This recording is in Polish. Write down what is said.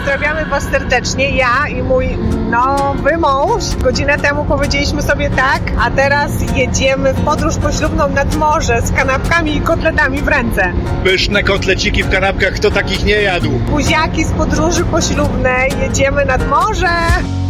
Pozdrawiamy Was serdecznie, ja i mój nowy mąż. Godzinę temu powiedzieliśmy sobie tak, a teraz jedziemy w podróż poślubną nad morze z kanapkami i kotletami w ręce. Pyszne kotleciki w kanapkach, kto takich nie jadł? Buziaki z podróży poślubnej, jedziemy nad morze.